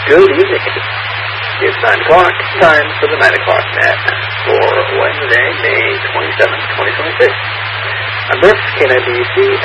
Good evening. It's 9 o'clock. Time for the 9 o'clock net for Wednesday, May 27th, 2026. I'm Brooks, KNIBC